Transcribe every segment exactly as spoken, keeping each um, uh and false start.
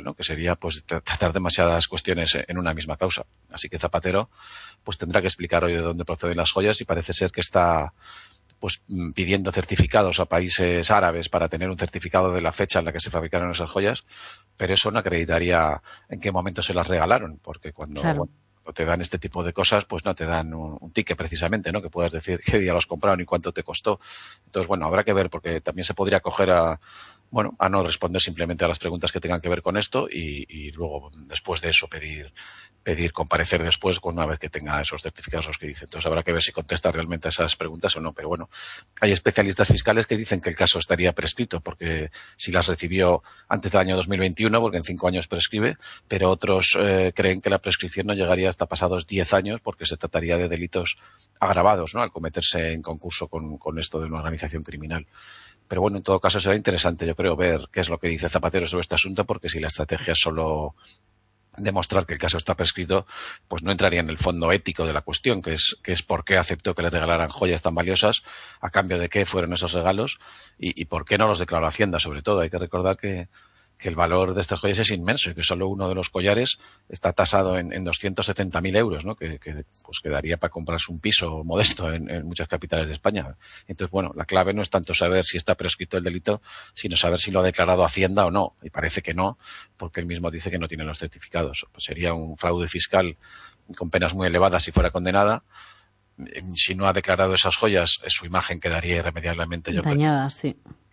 ¿no? Que sería pues tratar demasiadas cuestiones en una misma causa. Así que Zapatero pues tendrá que explicar hoy de dónde proceden las joyas y parece ser que está pues pidiendo certificados a países árabes para tener un certificado de la fecha en la que se fabricaron esas joyas, pero eso no acreditaría en qué momento se las regalaron, porque cuando, claro. bueno, te dan este tipo de cosas, pues no te dan un, un ticket precisamente, ¿no? Que puedas decir qué día los compraron y cuánto te costó. Entonces, bueno, habrá que ver, porque también se podría coger a, bueno, a no responder simplemente a las preguntas que tengan que ver con esto y, y luego, después de eso, pedir pedir comparecer después una vez que tenga esos certificados los que dice. Entonces habrá que ver si contesta realmente a esas preguntas o no. Pero bueno, hay especialistas fiscales que dicen que el caso estaría prescrito porque si las recibió antes del año dos mil veintiuno, porque en cinco años prescribe, pero otros eh, creen que la prescripción no llegaría hasta pasados diez años porque se trataría de delitos agravados, ¿no? Al cometerse en concurso con, con esto de una organización criminal. Pero bueno, en todo caso será interesante, yo creo, ver qué es lo que dice Zapatero sobre este asunto, porque si la estrategia es solo demostrar que el caso está prescrito, pues no entraría en el fondo ético de la cuestión, que es que es por qué aceptó que le regalaran joyas tan valiosas, a cambio de qué fueron esos regalos y, y por qué no los declaró Hacienda, sobre todo. Hay que recordar que, que el valor de estas joyas es inmenso y que solo uno de los collares está tasado en, en doscientos setenta mil euros, ¿no? Que, que pues quedaría para comprarse un piso modesto en, en muchas capitales de España. Entonces, bueno, la clave no es tanto saber si está prescrito el delito, sino saber si lo ha declarado Hacienda o no. Y parece que no, porque él mismo dice que no tiene los certificados. Pues sería un fraude fiscal con penas muy elevadas si fuera condenada. Si no ha declarado esas joyas, su imagen quedaría irremediablemente dañada, sí.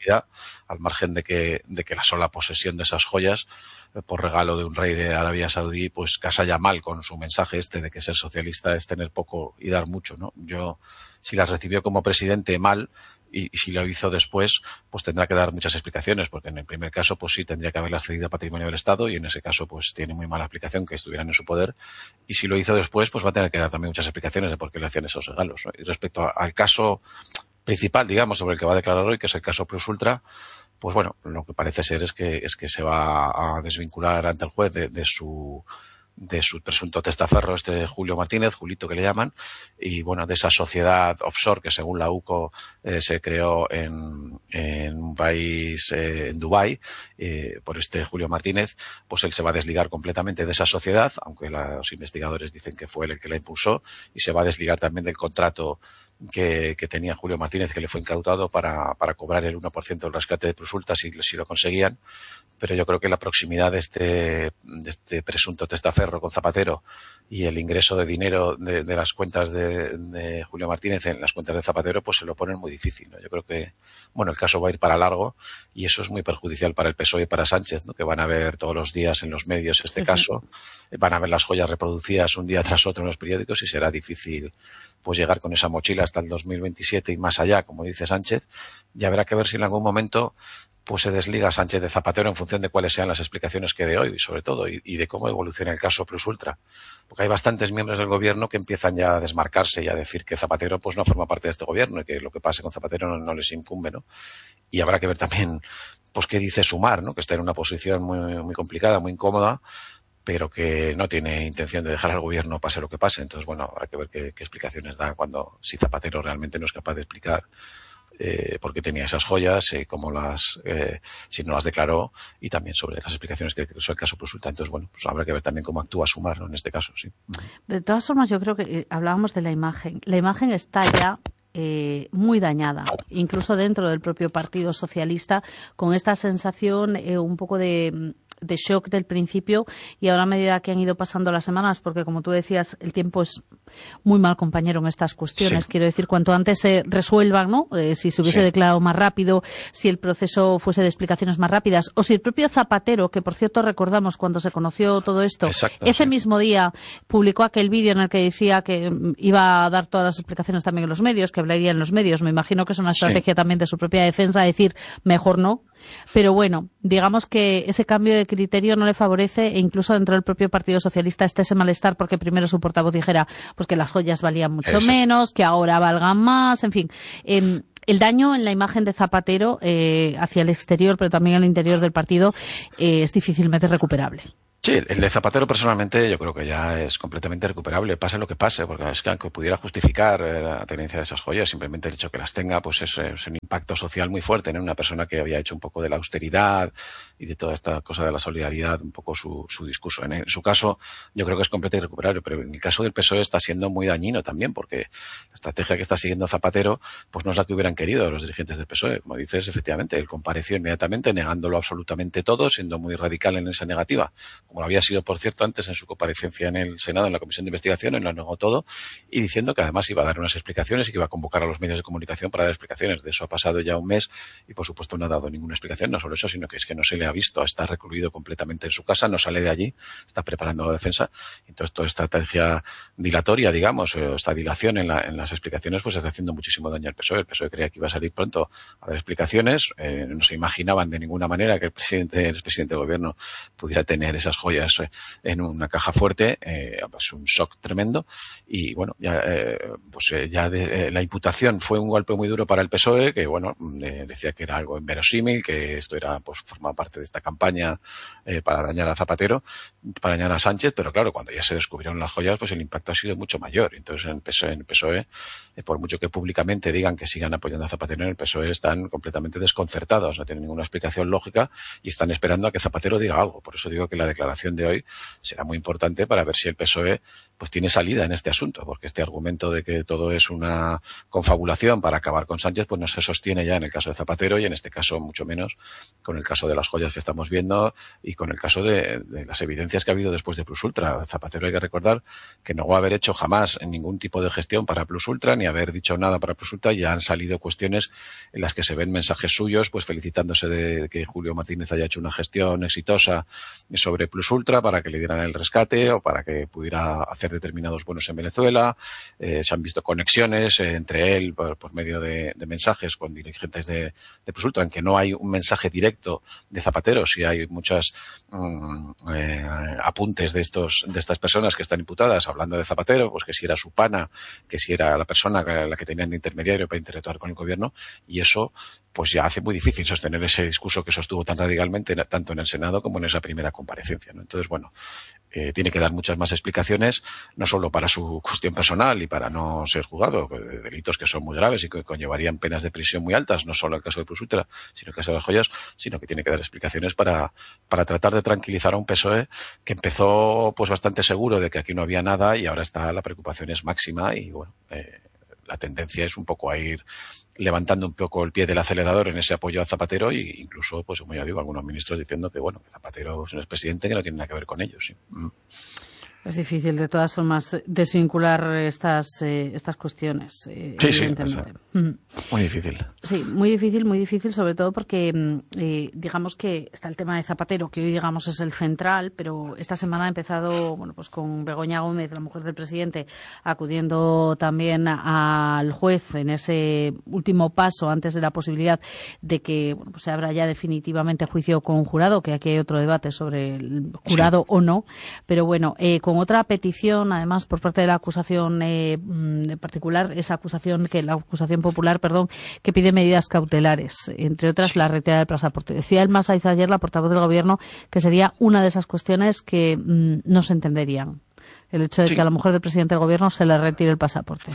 Al margen de que, de que la sola posesión de esas joyas eh, por regalo de un rey de Arabia Saudí, pues casa ya mal con su mensaje este de que ser socialista es tener poco y dar mucho, ¿no? Yo, si las recibió como presidente, mal, y, y si lo hizo después, pues tendrá que dar muchas explicaciones, porque en el primer caso, pues sí, tendría que haberlas cedido a patrimonio del Estado, y en ese caso, pues tiene muy mala explicación que estuvieran en su poder, y si lo hizo después, pues va a tener que dar también muchas explicaciones de por qué le hacían esos regalos, ¿no? Y respecto a, al caso principal, digamos, sobre el que va a declarar hoy, que es el caso Plus Ultra, pues bueno, lo que parece ser es que es que se va a desvincular ante el juez de, de su de su presunto testaferro, este Julio Martínez, Julito que le llaman, y bueno, de esa sociedad offshore que según la U C O eh, se creó en, en un país, eh, en Dubái, eh, por este Julio Martínez, pues él se va a desligar completamente de esa sociedad, aunque los investigadores dicen que fue él el que la impulsó, y se va a desligar también del contrato que, que tenía Julio Martínez, que le fue incautado para, para cobrar el uno por ciento del rescate de Plus Ultra si, si lo conseguían. Pero yo creo que la proximidad de este, de este presunto testaferro con Zapatero y el ingreso de dinero de, de las cuentas de, de Julio Martínez en las cuentas de Zapatero, pues se lo ponen muy difícil, ¿no? Yo creo que, bueno, el caso va a ir para largo y eso es muy perjudicial para el P S O E y para Sánchez, ¿no? Que van a ver todos los días en los medios este sí, caso, sí. Van a ver las joyas reproducidas un día tras otro en los periódicos y será difícil pues llegar con esa mochila hasta el dos mil veintisiete y más allá, como dice Sánchez, y habrá que ver si en algún momento pues se desliga Sánchez de Zapatero en función de cuáles sean las explicaciones que dé hoy, sobre todo, y, y de cómo evoluciona el caso Plus Ultra. Porque hay bastantes miembros del gobierno que empiezan ya a desmarcarse y a decir que Zapatero pues no forma parte de este gobierno y que lo que pase con Zapatero no, no les incumbe, ¿no? Y habrá que ver también pues qué dice Sumar, ¿no? Que está en una posición muy, muy complicada, muy incómoda, pero que no tiene intención de dejar al gobierno pase lo que pase. Entonces, bueno, habrá que ver qué, qué explicaciones da cuando, si Zapatero realmente no es capaz de explicar eh, por qué tenía esas joyas, eh, cómo las, eh, si no las declaró, y también sobre las explicaciones que sobre el caso Plus Ultra. Entonces, bueno, pues habrá que ver también cómo actúa Sumar, ¿no? En este caso, sí. De todas formas, yo creo que eh, hablábamos de la imagen. La imagen está ya Eh, muy dañada, incluso dentro del propio Partido Socialista, con esta sensación eh, un poco de, de shock del principio y ahora a medida que han ido pasando las semanas, porque como tú decías, el tiempo es muy mal compañero en estas cuestiones. Sí. Quiero decir, cuanto antes se resuelvan, ¿no? Eh, si se hubiese sí. declarado más rápido, si el proceso fuese de explicaciones más rápidas, o si el propio Zapatero, que por cierto recordamos cuando se conoció todo esto, Exacto, ese sí. mismo día publicó aquel vídeo en el que decía que iba a dar todas las explicaciones también en los medios, que hablaría en los medios. Me imagino que es una estrategia sí. también de su propia defensa, decir, mejor no. Pero bueno, digamos que ese cambio de criterio no le favorece e incluso dentro del propio Partido Socialista está ese malestar porque primero su portavoz dijera pues que las joyas valían mucho Eso. menos, que ahora valgan más, en fin. Eh, el daño en la imagen de Zapatero eh, hacia el exterior, pero también en el interior del partido, eh, es difícilmente recuperable. Sí, el de Zapatero personalmente yo creo que ya es completamente recuperable, pase lo que pase, porque es que aunque pudiera justificar la tenencia de esas joyas, simplemente el hecho que las tenga, pues es, es un impacto social muy fuerte en una persona que había hecho un poco de la austeridad y de toda esta cosa de la solidaridad, un poco su, su discurso. En, en su caso, yo creo que es completamente recuperable, pero en el caso del P S O E está siendo muy dañino también, porque la estrategia que está siguiendo Zapatero, pues no es la que hubieran querido los dirigentes del P S O E. Como dices, efectivamente, él compareció inmediatamente negándolo absolutamente todo, siendo muy radical en esa negativa, como lo había sido, por cierto, antes en su comparecencia en el Senado, en la Comisión de Investigación, él lo negó todo, y diciendo que además iba a dar unas explicaciones y que iba a convocar a los medios de comunicación para dar explicaciones. De eso ha pasado ya un mes y, por supuesto, no ha dado ninguna explicación, no solo eso, sino que es que no se le ha visto, está recluido completamente en su casa, no sale de allí, está preparando la defensa. Entonces, toda esta estrategia dilatoria, digamos, esta dilación en, la, en las explicaciones, pues está haciendo muchísimo daño al P S O E. El P S O E creía que iba a salir pronto a dar explicaciones, eh, no se imaginaban de ninguna manera que el presidente, el presidente del gobierno pudiera tener esas joyas en una caja fuerte, eh, pues un shock tremendo, y bueno, ya, eh, pues eh, ya de, eh, la imputación fue un golpe muy duro para el P S O E, que bueno, eh, decía que era algo inverosímil, que esto era, pues formaba parte de esta campaña eh, para dañar a Zapatero, para dañar a Sánchez, pero claro, cuando ya se descubrieron las joyas, pues el impacto ha sido mucho mayor. Entonces en el P S O E, en el P S O E eh, por mucho que públicamente digan que sigan apoyando a Zapatero, en el P S O E están completamente desconcertados, no tienen ninguna explicación lógica y están esperando a que Zapatero diga algo. Por eso digo que la declaración de hoy será muy importante para ver si el P S O E pues tiene salida en este asunto, porque este argumento de que todo es una confabulación para acabar con Sánchez, pues no se sostiene ya en el caso de Zapatero y en este caso mucho menos con el caso de las joyas que estamos viendo y con el caso de, de las evidencias que ha habido después de Plus Ultra. Zapatero, hay que recordar que no va a haber hecho jamás ningún tipo de gestión para Plus Ultra ni haber dicho nada para Plus Ultra, y ya han salido cuestiones en las que se ven mensajes suyos pues felicitándose de que Julio Martínez haya hecho una gestión exitosa sobre Plus Ultra para que le dieran el rescate o para que pudiera hacer determinados bonos en Venezuela. Eh, se han visto conexiones eh, entre él por, por medio de, de mensajes con dirigentes de, de Plus Ultra, aunque no hay un mensaje directo de Zapatero, sí hay muchas um, eh, apuntes de estos de estas personas que están imputadas hablando de Zapatero, pues que si era su pana, que si era la persona a la que tenían de intermediario para interactuar con el gobierno, y eso pues ya hace muy difícil sostener ese discurso que sostuvo tan radicalmente tanto en el Senado como en esa primera comparecencia, ¿no? Entonces, bueno, eh, tiene que dar muchas más explicaciones, no solo para su cuestión personal y para no ser juzgado, de delitos que son muy graves y que conllevarían penas de prisión muy altas, no solo el caso de Plus Ultra, sino el caso de las joyas, sino que tiene que dar explicaciones para, para tratar de tranquilizar a un P S O E que empezó pues bastante seguro de que aquí no había nada y ahora está la preocupación es máxima y bueno, eh, la tendencia es un poco a ir levantando un poco el pie del acelerador en ese apoyo a Zapatero e incluso, pues como ya digo, algunos ministros diciendo que bueno, que Zapatero es un expresidente que no tiene nada que ver con ellos. ¿Sí? Mm. Es difícil, de todas formas, desvincular estas eh, estas cuestiones, eh, sí, evidentemente. Sí, mm. Muy difícil. Sí, muy difícil, muy difícil, sobre todo porque, eh, digamos que está el tema de Zapatero, que hoy, digamos, es el central, pero esta semana ha empezado, bueno, pues con Begoña Gómez, la mujer del presidente, acudiendo también al juez en ese último paso antes de la posibilidad de que, bueno, pues se abra ya definitivamente juicio con jurado, que aquí hay otro debate sobre el jurado sí. o no, pero bueno, eh, con otra petición, además, por parte de la acusación eh, particular, esa acusación que la acusación popular, perdón, que pide medidas cautelares, entre otras sí. la retirada del pasaporte. Decía el Masaiz ayer, la portavoz del Gobierno, que sería una de esas cuestiones que mmm, no se entenderían. El hecho de sí. que a la mujer del presidente del Gobierno se le retire el pasaporte.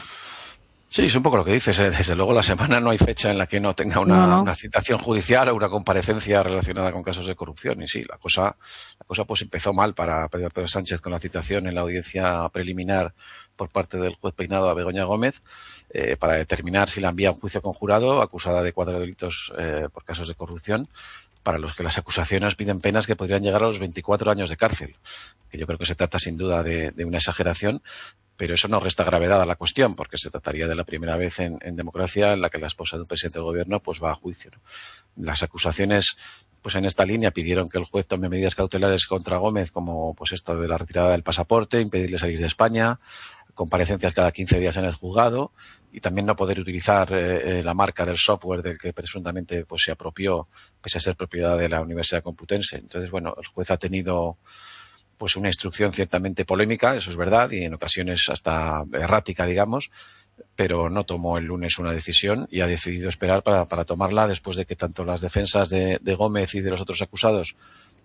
Sí, es un poco lo que dices. Desde luego la semana no hay fecha en la que no tenga una, no, no. una citación judicial o una comparecencia relacionada con casos de corrupción. Y sí, la cosa, la cosa pues empezó mal para Pedro, Pedro Sánchez con la citación en la audiencia preliminar por parte del juez Peinado a Begoña Gómez eh, para determinar si la envía a un juicio con jurado acusada de cuatro delitos eh, por casos de corrupción, para los que las acusaciones piden penas que podrían llegar a los veinticuatro años de cárcel. Que yo creo que se trata sin duda de, de una exageración, pero eso no resta gravedad a la cuestión, porque se trataría de la primera vez en, en democracia en la que la esposa de un presidente del gobierno pues va a juicio, ¿no? Las acusaciones pues en esta línea pidieron que el juez tome medidas cautelares contra Gómez, como pues esto de la retirada del pasaporte, impedirle salir de España, comparecencias cada quince días en el juzgado y también no poder utilizar eh, la marca del software del que presuntamente pues se apropió, pese a ser propiedad de la Universidad Complutense. Entonces, bueno, el juez ha tenido pues una instrucción ciertamente polémica, eso es verdad, y en ocasiones hasta errática, digamos, pero no tomó el lunes una decisión y ha decidido esperar para, para tomarla después de que tanto las defensas de, de Gómez y de los otros acusados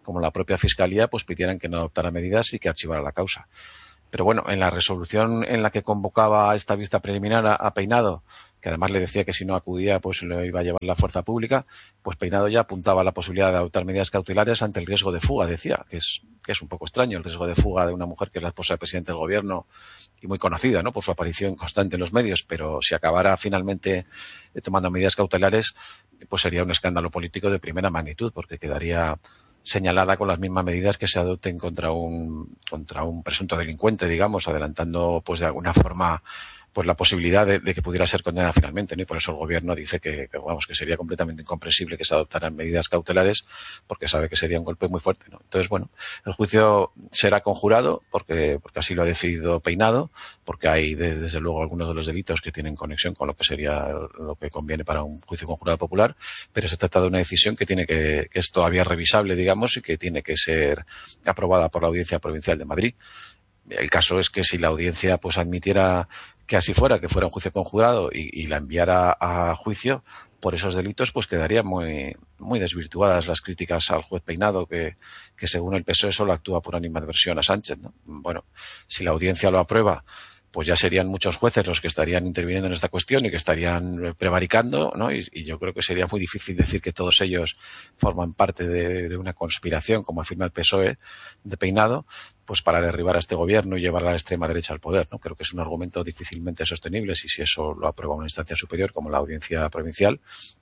como la propia Fiscalía, pues pidieran que no adoptara medidas y que archivara la causa. Pero bueno, en la resolución en la que convocaba a esta vista preliminar a, a Peinado, que además le decía que si no acudía pues le iba a llevar la fuerza pública, pues Peinado ya apuntaba a la posibilidad de adoptar medidas cautelares ante el riesgo de fuga, decía, que es, que es un poco extraño el riesgo de fuga de una mujer que es la esposa del presidente del gobierno y muy conocida, ¿no?, por su aparición constante en los medios, pero si acabara finalmente eh, tomando medidas cautelares, pues sería un escándalo político de primera magnitud, porque quedaría señalada con las mismas medidas que se adopten contra un contra un presunto delincuente, digamos, adelantando pues de alguna forma pues la posibilidad de, de que pudiera ser condenada finalmente, ¿no? Y por eso el gobierno dice que, que vamos que sería completamente incomprensible que se adoptaran medidas cautelares, porque sabe que sería un golpe muy fuerte, ¿no? Entonces, bueno, el juicio será conjurado porque porque así lo ha decidido Peinado, porque hay de, desde luego algunos de los delitos que tienen conexión con lo que sería lo que conviene para un juicio conjurado popular, pero se trata de una decisión que tiene que que es todavía revisable, digamos, y que tiene que ser aprobada por la Audiencia Provincial de Madrid. El caso es que si la audiencia pues admitiera que así fuera, que fuera un juicio conjurado y, y la enviara a juicio por esos delitos, pues quedarían muy muy desvirtuadas las críticas al juez Peinado, que, que según el P S O E solo actúa por animadversión a Sánchez, ¿no? Bueno, si la audiencia lo aprueba, pues ya serían muchos jueces los que estarían interviniendo en esta cuestión y que estarían prevaricando, ¿no? Y, y yo creo que sería muy difícil decir que todos ellos forman parte de, de una conspiración, como afirma el P S O E de Peinado, pues para derribar a este gobierno y llevar a la extrema derecha al poder, ¿no? Creo que es un argumento difícilmente sostenible si, si eso lo aprueba una instancia superior como la Audiencia Provincial.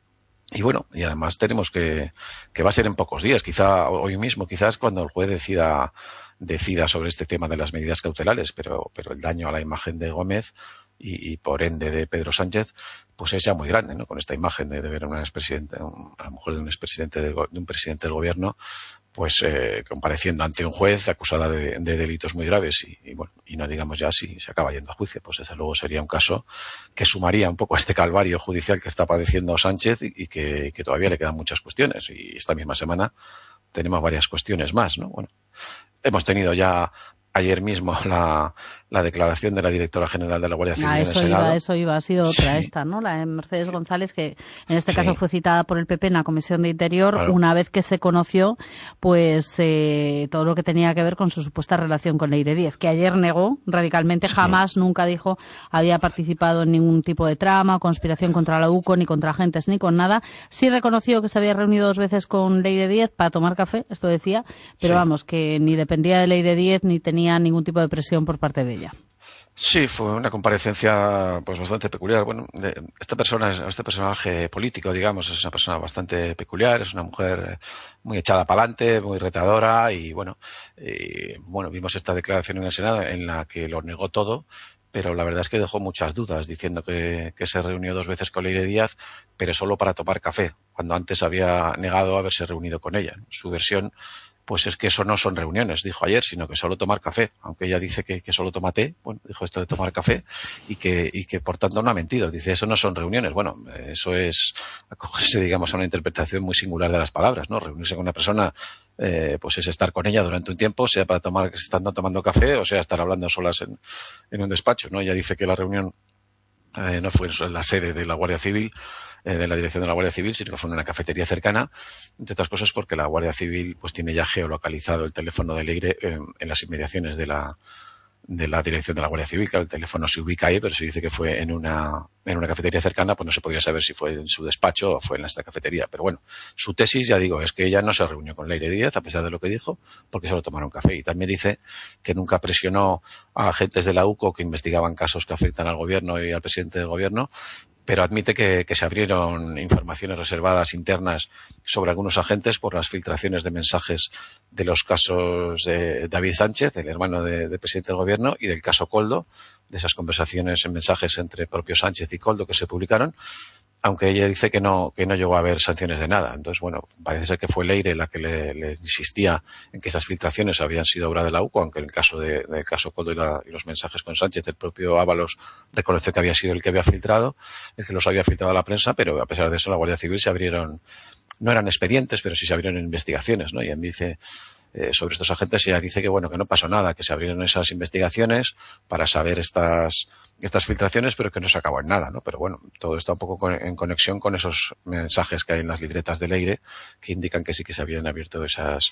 Y bueno, y además tenemos que, que va a ser en pocos días, quizá hoy mismo, quizás cuando el juez decida, decida sobre este tema de las medidas cautelares, pero, pero el daño a la imagen de Gómez y, y por ende de Pedro Sánchez, pues es ya muy grande, ¿no? Con esta imagen de, de ver a una expresidente, a la mujer de un expresidente del, de un presidente del gobierno, pues eh, compareciendo ante un juez acusada de, de delitos muy graves y, y bueno, y no digamos ya si se acaba yendo a juicio, pues desde luego sería un caso que sumaría un poco a este calvario judicial que está padeciendo Sánchez y, y que, que todavía le quedan muchas cuestiones, y esta misma semana tenemos varias cuestiones más, ¿no? Bueno, hemos tenido ya ayer mismo la, la declaración de la directora general de la Guardia Civil ah, en el eso Senado. Iba, eso iba, ha sido otra Sí. esta, ¿no? La de Mercedes González, que en este Sí. caso fue citada por el P P en la Comisión de Interior, Claro. una vez que se conoció pues eh, todo lo que tenía que ver con su supuesta relación con Leire Díez, que ayer negó radicalmente, Sí. jamás, nunca dijo había participado en ningún tipo de trama, conspiración contra la U C O, ni contra agentes, ni con nada. Sí reconoció que se había reunido dos veces con Leire Díez para tomar café, esto decía, pero Sí. vamos, que ni dependía de Leire Díez ni tenía ningún tipo de presión por parte de ella. Sí, fue una comparecencia pues bastante peculiar. Bueno, de, esta persona, este personaje político, digamos, es una persona bastante peculiar, es una mujer muy echada para adelante, muy retadora y bueno, y, bueno, vimos esta declaración en el Senado en la que lo negó todo, pero la verdad es que dejó muchas dudas diciendo que, que se reunió dos veces con Leire Díaz, pero solo para tomar café, cuando antes había negado haberse reunido con ella. Su versión pues es que eso no son reuniones, dijo ayer, sino que solo tomar café, aunque ella dice que, que solo toma té, bueno, dijo esto de tomar café, y que, y que por tanto no ha mentido, dice eso no son reuniones. Bueno, eso es acogerse, digamos, a una interpretación muy singular de las palabras, ¿no? Reunirse con una persona, eh, pues es estar con ella durante un tiempo, sea para tomar, estando tomando café, o sea estar hablando solas en, en un despacho, ¿no? Ella dice que la reunión eh, no fue en la sede de la Guardia Civil, eh, de la dirección de la Guardia Civil, sino que fue en una cafetería cercana, entre otras cosas porque la Guardia Civil pues tiene ya geolocalizado el teléfono de Leire eh, en las inmediaciones de la de la dirección de la Guardia Civil. Claro, el teléfono se ubica ahí, pero si dice que fue en una en una cafetería cercana, pues no se podría saber si fue en su despacho o fue en esta cafetería. Pero bueno, su tesis, ya digo, es que ella no se reunió con Leire Díaz, a pesar de lo que dijo, porque solo tomaron café. Y también dice que nunca presionó a agentes de la U C O que investigaban casos que afectan al gobierno y al presidente del gobierno, pero admite que, que se abrieron informaciones reservadas internas sobre algunos agentes por las filtraciones de mensajes de los casos de David Sánchez, el hermano de, de presidente del gobierno, y del caso Koldo, de esas conversaciones en mensajes entre propio Sánchez y Koldo que se publicaron, aunque ella dice que no que no llegó a haber sanciones de nada. Entonces, bueno, parece ser que fue Leire la que le, le insistía en que esas filtraciones habían sido obra de la U C O, aunque en el caso de, del caso Koldo y, la, y los mensajes con Sánchez, el propio Ábalos reconoció que había sido el que había filtrado, el que los había filtrado a la prensa, pero a pesar de eso, la Guardia Civil se abrieron, no eran expedientes, pero sí se abrieron investigaciones, ¿no? Y él dice, eh, sobre estos agentes, ella dice que bueno, que no pasó nada, que se abrieron esas investigaciones para saber estas estas filtraciones, pero que no se acabó en nada, ¿no? Pero bueno, todo está un poco en conexión con esos mensajes que hay en las libretas de Leire que indican que sí que se habían abierto esas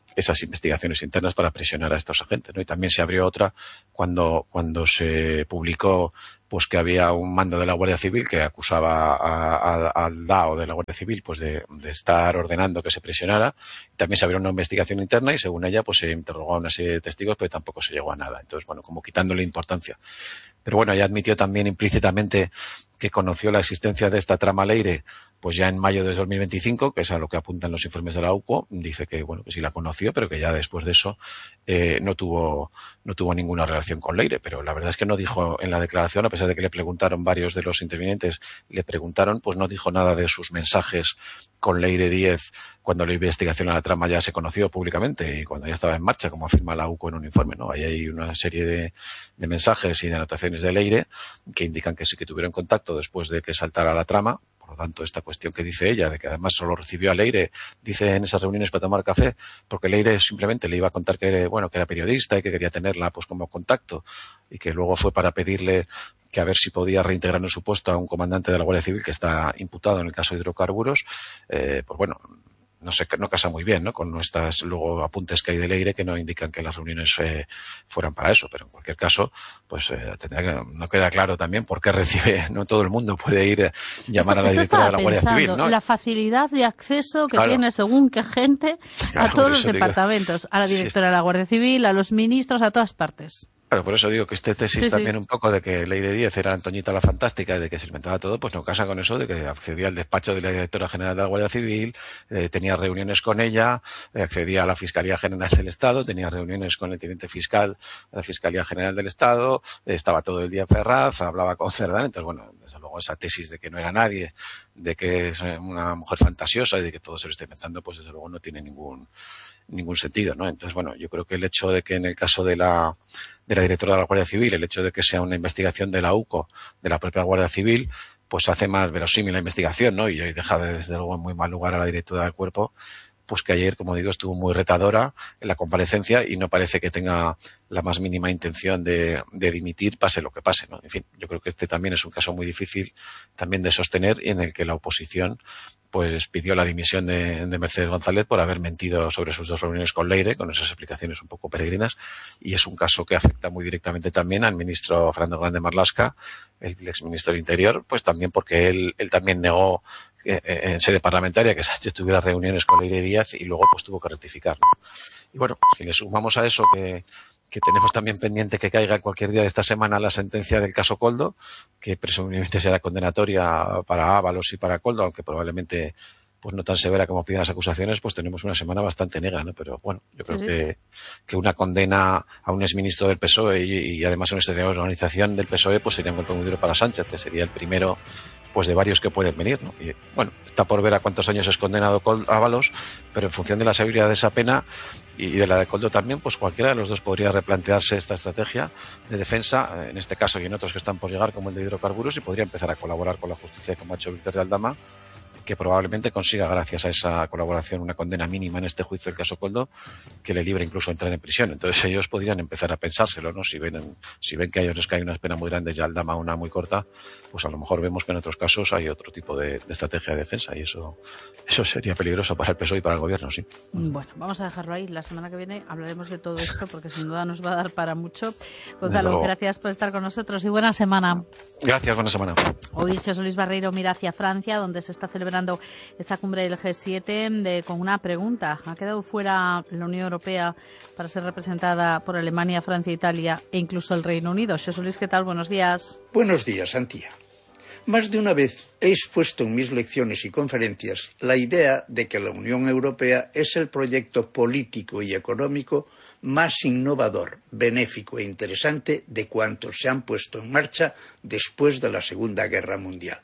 esas investigaciones internas para presionar a estos agentes, ¿no? Y también se abrió otra cuando, cuando se publicó pues que había un mando de la Guardia Civil que acusaba a, a, al D A O de la Guardia Civil pues de, de estar ordenando que se presionara. También se abrió una investigación interna y según ella pues se interrogó a una serie de testigos, pero tampoco se llegó a nada. Entonces, bueno, como quitándole importancia. Pero bueno, ella admitió también implícitamente que conoció la existencia de esta trama Leire pues ya en mayo de dos mil veinticinco, que es a lo que apuntan los informes de la U C O. Dice que bueno, que sí la conoció, pero que ya después de eso eh, no tuvo no tuvo ninguna relación con Leire. Pero la verdad es que no dijo en la declaración, a pesar de que le preguntaron varios de los intervinientes, le preguntaron, pues no dijo nada de sus mensajes con Leire Díez cuando la investigación a la trama ya se conoció públicamente y cuando ya estaba en marcha, como afirma la U C O en un informe, ¿no? Ahí hay una serie de, de mensajes y de anotaciones de Leire que indican que sí que tuvieron contacto después de que saltara la trama. Por lo tanto, esta cuestión que dice ella, de que además solo recibió a Leire, dice en esas reuniones para tomar café, porque Leire simplemente le iba a contar que era, bueno, que era periodista y que quería tenerla pues como contacto, y que luego fue para pedirle que a ver si podía reintegrar en su puesto a un comandante de la Guardia Civil que está imputado en el caso de hidrocarburos, eh, pues bueno, no sé, no casa muy bien, ¿no? Con nuestras luego apuntes que hay de Leire que no indican que las reuniones eh, fueran para eso, pero en cualquier caso, pues eh, tendría que, no queda claro también por qué recibe, no todo el mundo puede ir a llamar esto, a la directora de la Guardia pensando, Civil, ¿no? La facilidad de acceso que claro. tiene según qué gente claro, a todos los digo, departamentos, a la directora sí, de la Guardia Civil, a los ministros, a todas partes. Claro, por eso digo que este tesis sí, también sí. un poco de que Leire Díez era Antoñita la Fantástica y de que se inventaba todo, pues no casa con eso de que accedía al despacho de la directora general de la Guardia Civil, eh, tenía reuniones con ella, eh, accedía a la Fiscalía General del Estado, tenía reuniones con el teniente fiscal de la Fiscalía General del Estado, eh, estaba todo el día en Ferraz, hablaba con Cerdán, entonces bueno, desde luego esa tesis de que no era nadie, de que es una mujer fantasiosa y de que todo se lo está inventando, pues desde luego no tiene ningún ningún sentido, ¿no? Entonces, bueno, yo creo que el hecho de que en el caso de la de la directora de la Guardia Civil, el hecho de que sea una investigación de la U C O, de la propia Guardia Civil, pues hace más verosímil la investigación, ¿no? Y deja desde luego en muy mal lugar a la directora del cuerpo, pues que ayer, como digo, estuvo muy retadora en la comparecencia y no parece que tenga la más mínima intención de, de dimitir, pase lo que pase, ¿no? En fin, yo creo que este también es un caso muy difícil también de sostener y en el que la oposición pues pidió la dimisión de, de Mercedes González por haber mentido sobre sus dos reuniones con Leire, con esas explicaciones un poco peregrinas, y es un caso que afecta muy directamente también al ministro Fernando Grande Marlaska, el exministro del Interior, pues también porque él, él también negó eh, en sede parlamentaria que Sánchez tuviera reuniones con Leire Díaz y luego pues tuvo que rectificar, ¿no? Y bueno, si le sumamos a eso que, que tenemos también pendiente que caiga cualquier día de esta semana la sentencia del caso Koldo, que presumiblemente será condenatoria para Ábalos y para Koldo, aunque probablemente pues no tan severa como piden las acusaciones, pues tenemos una semana bastante negra, ¿no? Pero bueno, yo creo sí, sí. que que una condena a un exministro del P S O E y, y además a una extraordinaria organización del P S O E pues sería un golpe muy duro para Sánchez, que sería el primero pues de varios que pueden venir, ¿no? Y bueno, está por ver a cuántos años es condenado Ábalos, pero en función de la severidad de esa pena y de la de Koldo también, pues cualquiera de los dos podría replantearse esta estrategia de defensa, en este caso y en otros que están por llegar, como el de hidrocarburos, y podría empezar a colaborar con la justicia, como ha hecho Víctor de Aldama, que probablemente consiga, gracias a esa colaboración, una condena mínima en este juicio del caso Koldo, que le libre incluso entrar en prisión. Entonces ellos podrían empezar a pensárselo, ¿no? Si ven, si ven que a ellos les cae una pena muy grande y al Dama una muy corta, pues a lo mejor vemos que en otros casos hay otro tipo de, de estrategia de defensa y eso, eso sería peligroso para el P S O E y para el gobierno, sí. Bueno, vamos a dejarlo ahí. La semana que viene hablaremos de todo esto porque sin duda nos va a dar para mucho. Gonzalo, gracias por estar con nosotros y buena semana. Gracias, buena semana. Hoy José Luis Barreiro mira hacia Francia, donde se está celebrando esta cumbre del G siete de, con una pregunta. ¿Ha quedado fuera la Unión Europea para ser representada por Alemania, Francia, Italia e incluso el Reino Unido? José Luis, ¿qué tal? Buenos días. Buenos días, Antía. Más de una vez he expuesto en mis lecciones y conferencias la idea de que la Unión Europea es el proyecto político y económico más innovador, benéfico e interesante de cuantos se han puesto en marcha después de la Segunda Guerra Mundial.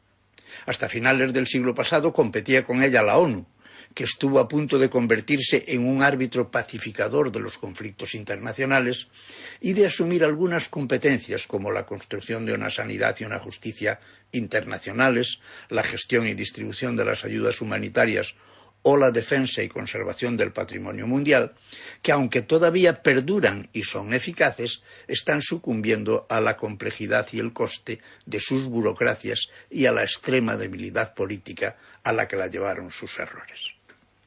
Hasta finales del siglo pasado competía con ella la ONU, que estuvo a punto de convertirse en un árbitro pacificador de los conflictos internacionales y de asumir algunas competencias como la construcción de una sanidad y una justicia internacionales, la gestión y distribución de las ayudas humanitarias o la defensa y conservación del patrimonio mundial, que aunque todavía perduran y son eficaces, están sucumbiendo a la complejidad y el coste de sus burocracias y a la extrema debilidad política a la que la llevaron sus errores.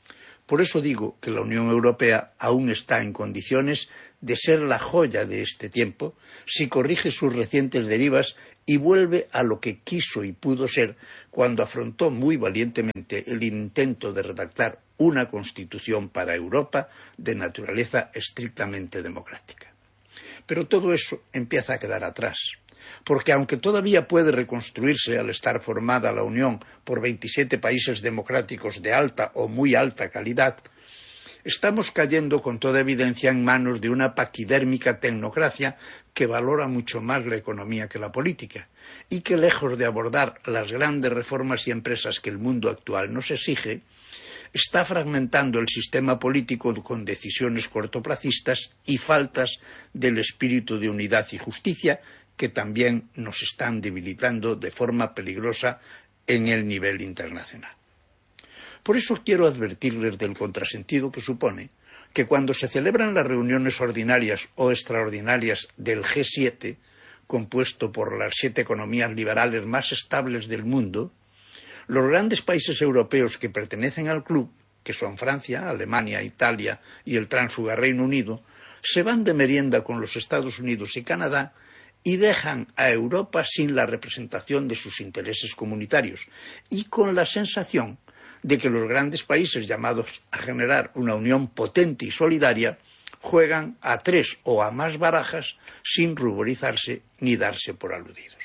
Por eso digo que la Unión Europea aún está en condiciones de ser la joya de este tiempo si corrige sus recientes derivas y vuelve a lo que quiso y pudo ser cuando afrontó muy valientemente el intento de redactar una constitución para Europa de naturaleza estrictamente democrática. Pero todo eso empieza a quedar atrás, porque aunque todavía puede reconstruirse al estar formada la Unión por veintisiete países democráticos de alta o muy alta calidad, estamos cayendo con toda evidencia en manos de una paquidérmica tecnocracia que valora mucho más la economía que la política y que, lejos de abordar las grandes reformas y empresas que el mundo actual nos exige, está fragmentando el sistema político con decisiones cortoplacistas y faltas del espíritu de unidad y justicia que también nos están debilitando de forma peligrosa en el nivel internacional. Por eso quiero advertirles del contrasentido que supone que cuando se celebran las reuniones ordinarias o extraordinarias del G siete, compuesto por las siete economías liberales más estables del mundo, los grandes países europeos que pertenecen al club, que son Francia, Alemania, Italia y el tránsfuga Reino Unido, se van de merienda con los Estados Unidos y Canadá y dejan a Europa sin la representación de sus intereses comunitarios y con la sensación de que los grandes países llamados a generar una unión potente y solidaria juegan a tres o a más barajas sin ruborizarse ni darse por aludidos.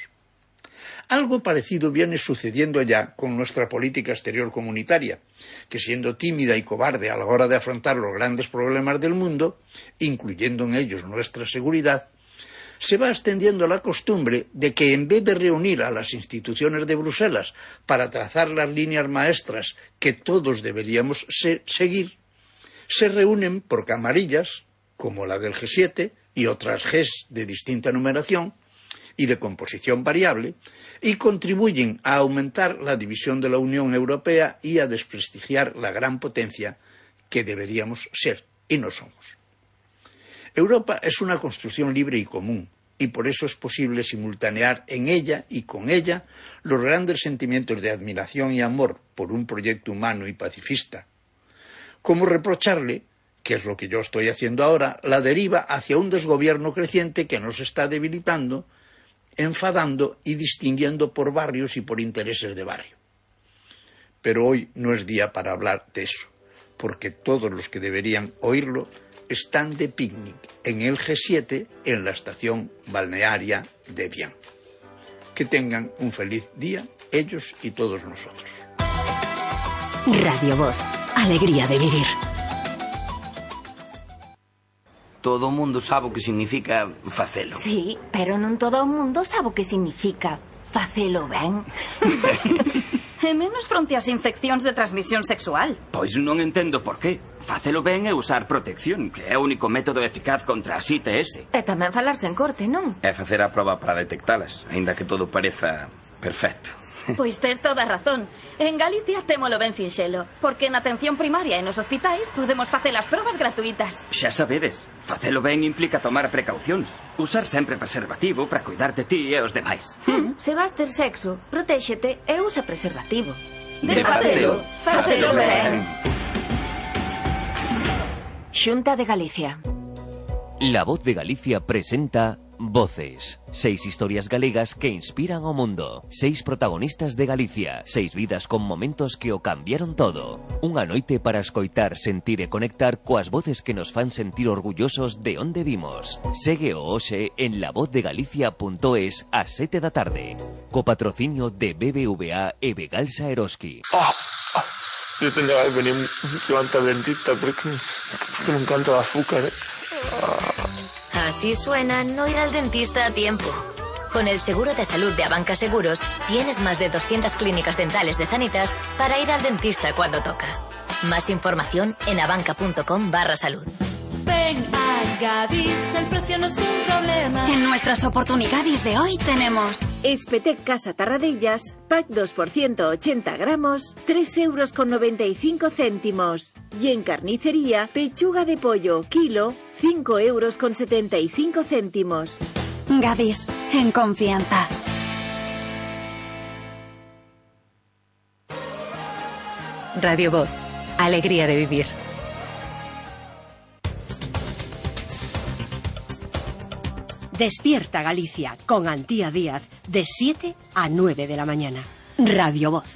Algo parecido viene sucediendo ya con nuestra política exterior comunitaria, que siendo tímida y cobarde a la hora de afrontar los grandes problemas del mundo, incluyendo en ellos nuestra seguridad, se va extendiendo la costumbre de que en vez de reunir a las instituciones de Bruselas para trazar las líneas maestras que todos deberíamos se seguir, se reúnen por camarillas, como la del G siete y otras Gs de distinta numeración y de composición variable, y contribuyen a aumentar la división de la Unión Europea y a desprestigiar la gran potencia que deberíamos ser y no somos. Europa es una construcción libre y común, y por eso es posible simultanear en ella y con ella los grandes sentimientos de admiración y amor por un proyecto humano y pacifista, como reprocharle, que es lo que yo estoy haciendo ahora, la deriva hacia un desgobierno creciente que nos está debilitando, enfadando y distinguiendo por barrios y por intereses de barrio. Pero hoy no es día para hablar de eso, porque todos los que deberían oírlo están de picnic en el G siete en la estación balnearia de Evian. Que tengan un feliz día, ellos y todos nosotros. Radio Voz, alegría de vivir. Todo o mundo sabe o que significa facelo. Sí, pero non todo o mundo sabe o que significa facelo ben. E menos fronte ás infeccións de transmisión sexual. Pois non entendo por qué. Facelo ben é usar protección, que é o único método eficaz contra as I T S. E tamén falarse en corte, non? É facer a proba para detectalas, aínda que todo pareza perfecto. Pois tes toda a razón. En Galicia témolo ben sinxelo, porque na atención primaria e nos hospitais podemos facer as probas gratuitas. Xa sabedes, facelo ben implica tomar precaucións. Usar sempre preservativo para cuidar de ti e os demais. Mm, se vas ter sexo, protéxete e usa preservativo. De facelo, facelo ben. Xunta de Galicia. La Voz de Galicia presenta Voces. Seis historias galegas que inspiran o mundo. Seis protagonistas de Galicia. Seis vidas con momentos que o cambiaron todo. Unha noite para escoitar, sentir e conectar coas voces que nos fan sentir orgullosos de onde vimos. Segue o hoxe en la voz de galicia punto es ás sete da tarde. Co patrocinio de B B V A e Begalsa Eroski. Oh, oh, yo tendría que venir mucho antes al dentista porque, porque me encanta el azúcar, ¿eh? Oh. Así suena no ir al dentista a tiempo. Con el seguro de salud de Abanca Seguros, tienes más de doscientas clínicas dentales de Sanitas para ir al dentista cuando toca. Más información en abanca.com barra salud. Ven a Gadis, el precio no es un problema. En nuestras oportunidades de hoy tenemos Espetec Casa Tarradellas, pack dos por ciento ochenta gramos, tres euros con noventa y cinco céntimos. Y en carnicería, pechuga de pollo, kilo, cinco euros con setenta y cinco céntimos. Gadis, en confianza. Radio Voz, alegría de vivir. Despierta Galicia con Antía Díaz de siete a nueve de la mañana. Radio Voz.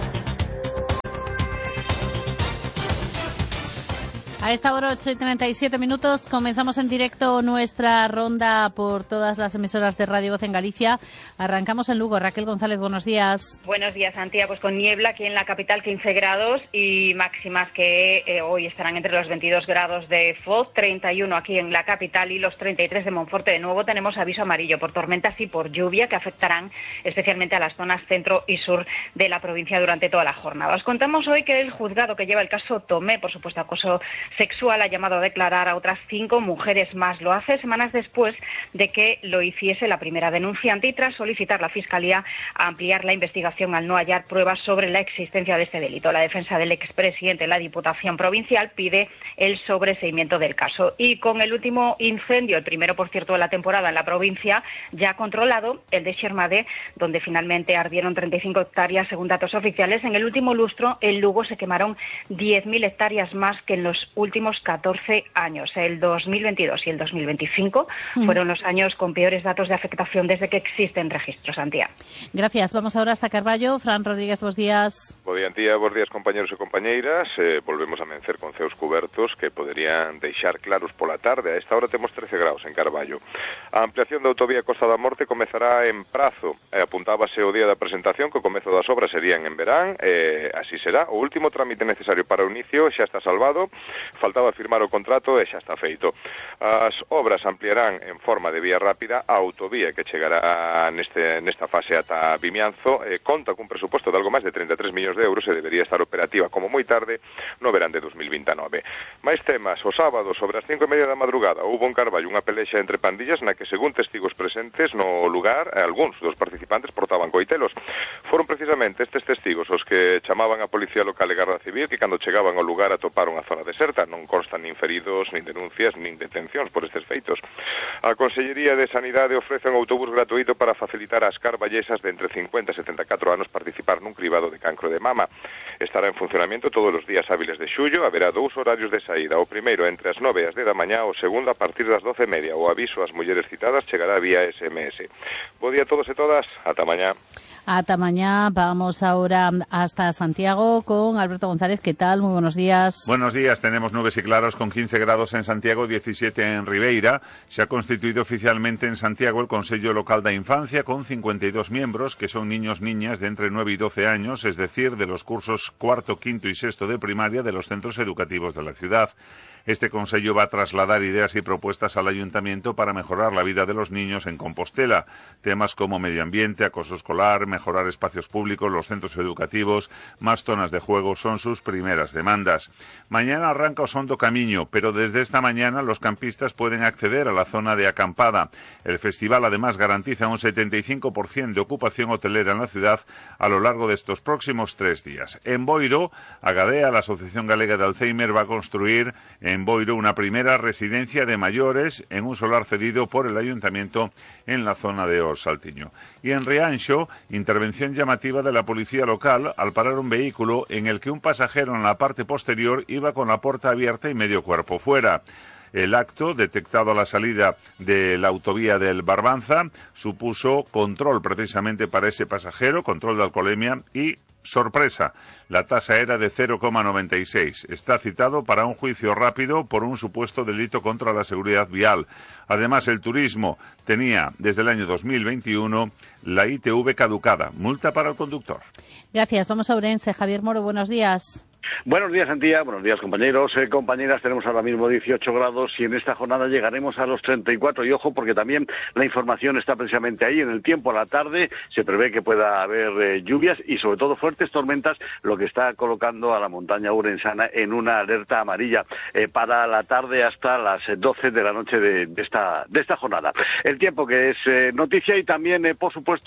A esta hora, ocho y treinta y siete minutos, comenzamos en directo nuestra ronda por todas las emisoras de Radio Voz en Galicia. Arrancamos en Lugo. Raquel González, buenos días. Buenos días, Antía. Pues con niebla aquí en la capital, quince grados y máximas que eh, hoy estarán entre los veintidós grados de Foz, treinta y uno aquí en la capital y los treinta y tres de Monforte. De nuevo tenemos aviso amarillo por tormentas y por lluvia que afectarán especialmente a las zonas centro y sur de la provincia durante toda la jornada. Os contamos hoy que el juzgado que lleva el caso Tomé, por supuesto acoso sexual, ha llamado a declarar a otras cinco mujeres más. Lo hace semanas después de que lo hiciese la primera denunciante y tras solicitar la Fiscalía a ampliar la investigación al no hallar pruebas sobre la existencia de este delito. La defensa del expresidente de la Diputación Provincial pide el sobreseimiento del caso. Y con el último incendio, el primero, por cierto, de la temporada en la provincia, ya controlado, el de Xermade, donde finalmente ardieron treinta y cinco hectáreas, según datos oficiales. En el último lustro, en Lugo se quemaron diez mil hectáreas más que en los últimos catorce años. El dos mil veintidós y el dos mil veinticinco mm. fueron los años con peores datos de afectación desde que existen registros, Antía. Gracias. Vamos ahora hasta Carballo. Fran Rodríguez, buenos días. Bo día, Antía. Bos días, compañeros e compañeiras. Eh, volvemos a amencer con ceos cubertos que poderían deixar claros pola tarde. A esta hora temos trece graus en Carballo. A ampliación da autovía Costa da Morte comezará en prazo. Eh, apuntábase o día da presentación que o comezo das obras serían en verán. Eh, así será. O último trámite necesario para o inicio xa está salvado. Faltaba firmar o contrato e xa está feito. As obras ampliarán en forma de vía rápida a autovía que chegará neste, nesta fase ata Vimianzo. Eh, conta cun presuposto de algo máis de treinta e tres millóns de euros e debería estar operativa como moi tarde no verán de dos mil vintanove. Mais temas, o sábado sobre as cinco e media da madrugada houbo en Carballo unha pelexa entre pandillas na que, según testigos presentes no lugar, algúns dos participantes portaban coitelos. Foron precisamente estes testigos os que chamaban a Policía Local e Garda Civil, que cando chegaban ao lugar atoparon a zona deserta. Non constan nin feridos, nin denuncias, nin detencións por estes feitos. A Consellería de Sanidade ofrece un autobús gratuito para facilitar ás carballesas de entre cincuenta e setenta e catro anos participar nun cribado de cancro de mama. Estará en funcionamento todos os días hábiles de xullo. Haberá dous horarios de saída. O primeiro entre as nove e as dez da mañá, o segundo a partir das doce e media. O aviso ás mulleres citadas chegará vía S M S. Bo día a todos e todas. Ata mañá. Ata mañana. Vamos ahora hasta Santiago con Alberto González. ¿Qué tal? Muy buenos días. Buenos días. Tenemos nubes y claros con quince grados en Santiago, diecisiete en Ribeira. Se ha constituido oficialmente en Santiago el Consello Local de Infancia con cincuenta y dos miembros que son niños niñas de entre nueve y doce años, es decir, de los cursos cuarto, quinto y sexto de primaria de los centros educativos de la ciudad. Este Consello va a trasladar ideas y propuestas al Ayuntamiento para mejorar la vida de los niños en Compostela. Temas como medio ambiente, acoso escolar, mejorar espacios públicos, los centros educativos, más zonas de juego son sus primeras demandas. Mañana arranca Osondo Camiño, pero desde esta mañana los campistas pueden acceder a la zona de acampada. El festival además garantiza un setenta y cinco por ciento de ocupación hotelera en la ciudad a lo largo de estos próximos tres días. En Boiro, Agadea, la Asociación Galega de Alzheimer, va a construir en En Boiro una primera residencia de mayores en un solar cedido por el Ayuntamiento en la zona de Orsaltiño. Y en Rianxo, intervención llamativa de la policía local al parar un vehículo en el que un pasajero en la parte posterior iba con la puerta abierta y medio cuerpo fuera. El acto, detectado a la salida de la autovía del Barbanza, supuso control precisamente para ese pasajero, control de alcoholemia y sorpresa. La tasa era de cero coma noventa y seis. Está citado para un juicio rápido por un supuesto delito contra la seguridad vial. Además, el turismo tenía desde el año dos mil veintiuno la I T V caducada. Multa para el conductor. Gracias. Vamos a Ourense. Javier Moro, buenos días. Buenos días, Antía. Buenos días, compañeros. Eh, compañeras, tenemos ahora mismo dieciocho grados y en esta jornada llegaremos a los treinta y cuatro. Y ojo, porque también la información está precisamente ahí. En el tiempo, a la tarde, se prevé que pueda haber eh, lluvias y, sobre todo, fuertes tormentas, lo que está colocando a la montaña urensana en una alerta amarilla eh, para la tarde hasta las doce de la noche de, de, esta, de esta jornada. El tiempo que es eh, noticia y también, eh, por supuesto,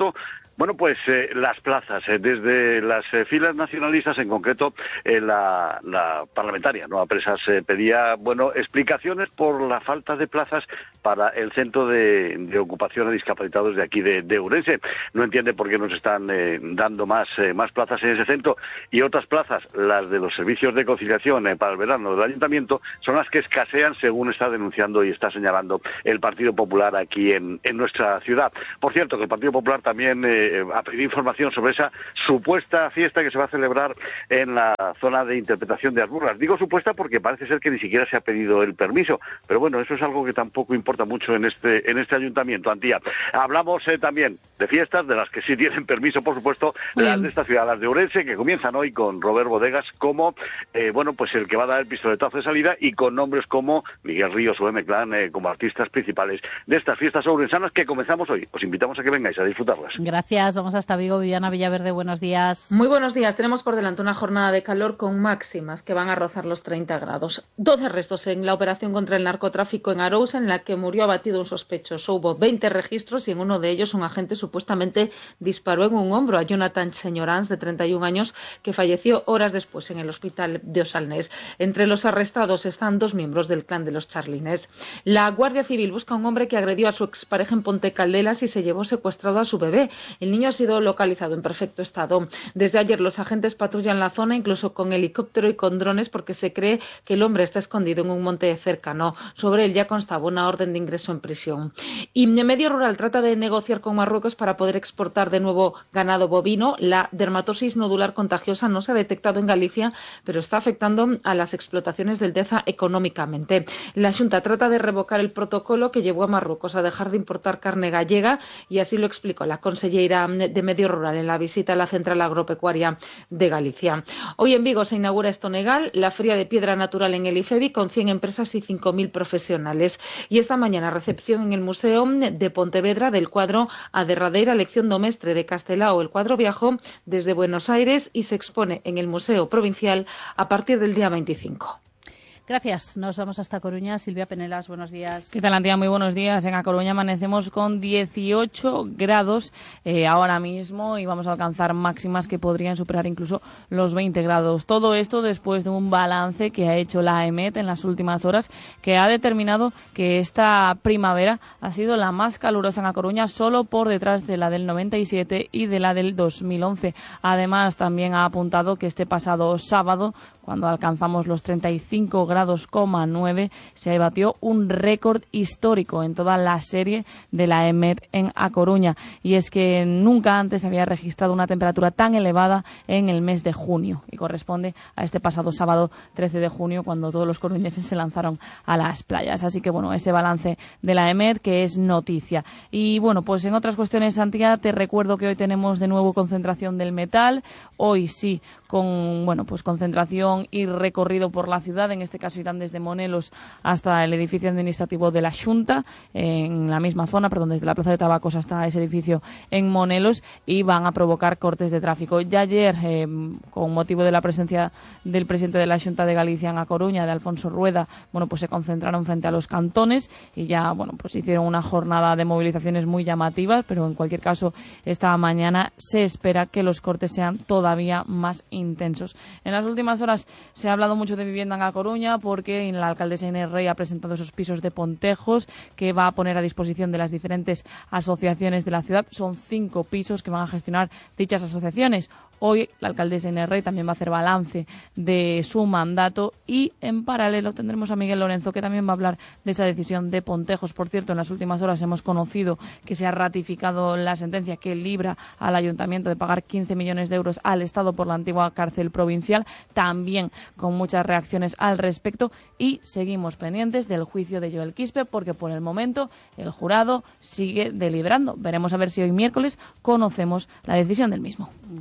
Bueno, pues eh, las plazas, eh, desde las eh, filas nacionalistas, en concreto eh, la, la parlamentaria Nueva Presas eh, pedía, bueno, explicaciones por la falta de plazas para el centro de, de ocupación a discapacitados de aquí de, de Ourense. No entiende por qué nos están eh, dando más, eh, más plazas en ese centro, y otras plazas, las de los servicios de conciliación eh, para el verano del ayuntamiento, son las que escasean, según está denunciando y está señalando el Partido Popular aquí en, en nuestra ciudad. Por cierto, que el Partido Popular también eh, ha pedido información sobre esa supuesta fiesta que se va a celebrar en la zona de interpretación de las burlas. Digo supuesta porque parece ser que ni siquiera se ha pedido el permiso, pero bueno, eso es algo que tampoco importa mucho en este en este ayuntamiento, Antía. Hablamos eh, también de fiestas, de las que sí tienen permiso, por supuesto, mm. las de esta ciudad, las de Ourense, que comienzan hoy con Robert Bodegas como, eh, bueno, pues el que va a dar el pistoletazo de salida, y con nombres como Miguel Ríos o M-Clan eh, como artistas principales de estas fiestas ourensanas que comenzamos hoy. Os invitamos a que vengáis a disfrutarlas. Gracias. Vamos hasta Vigo. Viviana Villaverde, buenos días. Muy buenos días. Tenemos por delante una jornada de calor con máximas que van a rozar los treinta grados. doce arrestos en la operación contra el narcotráfico en Arousa, en la que murió abatido un sospechoso. Hubo veinte registros y en uno de ellos un agente supuestamente disparó en un hombro a Jonathan Señorans, de treinta y un años, que falleció horas después en el hospital de Osalnés. Entre los arrestados están dos miembros del clan de los Charlines. La Guardia Civil busca a un hombre que agredió a su expareja en Ponte Caldelas y se llevó secuestrado a su bebé. El niño ha sido localizado en perfecto estado. Desde ayer los agentes patrullan la zona, incluso con helicóptero y con drones, porque se cree que el hombre está escondido en un monte cercano. Sobre él ya constaba una orden de ingreso en prisión. Y Medio Rural trata de negociar con Marruecos para poder exportar de nuevo ganado bovino. La dermatosis nodular contagiosa no se ha detectado en Galicia, pero está afectando a las explotaciones del Deza económicamente. La Xunta trata de revocar el protocolo que llevó a Marruecos a dejar de importar carne gallega, y así lo explicó la consellera de Medio Rural en la visita a la Central Agropecuaria de Galicia. Hoy en Vigo se inaugura Estonegal, la feria de piedra natural en el IFEBI, con cien empresas y cinco mil profesionales. Y esta mañana recepción en el Museo de Pontevedra del cuadro A derradeira lección do mestre de Castelao. El cuadro viajó desde Buenos Aires y se expone en el Museo Provincial a partir del día veinticinco. Gracias. Nos vamos hasta Coruña. Silvia Penelas, buenos días. ¿Qué tal, Antía? Muy buenos días. En A Coruña amanecemos con dieciocho grados eh, ahora mismo, y vamos a alcanzar máximas que podrían superar incluso los veinte grados. Todo esto después de un balance que ha hecho la EMET en las últimas horas, que ha determinado que esta primavera ha sido la más calurosa en A Coruña, solo por detrás de la del noventa y siete y de la del dos mil once. Además, también ha apuntado que este pasado sábado, cuando alcanzamos los treinta y cinco grados coma nueve, se batió un récord histórico en toda la serie de la EMET en A Coruña. Y es que nunca antes se había registrado una temperatura tan elevada en el mes de junio, y corresponde a este pasado sábado trece de junio, cuando todos los coruñeses se lanzaron a las playas. Así que bueno, ese balance de la EMET, que es noticia. Y bueno, pues en otras cuestiones, Santiago, te recuerdo que hoy tenemos de nuevo concentración del metal. Hoy sí, con bueno pues concentración y recorrido por la ciudad. En este caso irán desde Monelos hasta el edificio administrativo de la Xunta, en la misma zona, perdón, desde la Plaza de Tabacos hasta ese edificio en Monelos, y van a provocar cortes de tráfico. Ya ayer, eh, con motivo de la presencia del presidente de la Xunta de Galicia en A Coruña, de Alfonso Rueda, bueno, pues se concentraron frente a los cantones y ya, bueno, pues hicieron una jornada de movilizaciones muy llamativas, pero en cualquier caso, esta mañana se espera que los cortes sean todavía más intensos. En las últimas horas se ha hablado mucho de vivienda en A Coruña, porque la alcaldesa Inés Rey ha presentado esos pisos de Pontejos que va a poner a disposición de las diferentes asociaciones de la ciudad. Son cinco pisos que van a gestionar dichas asociaciones. Hoy la alcaldesa Inés Rey también va a hacer balance de su mandato, y en paralelo tendremos a Miguel Lorenzo, que también va a hablar de esa decisión de Pontejos. Por cierto, en las últimas horas hemos conocido que se ha ratificado la sentencia que libra al ayuntamiento de pagar quince millones de euros al Estado por la antigua cárcel provincial, también con muchas reacciones al respecto, y seguimos pendientes del juicio de Joel Quispe, porque por el momento el jurado sigue deliberando. Veremos a ver si hoy miércoles conocemos la decisión del mismo. Bueno, ya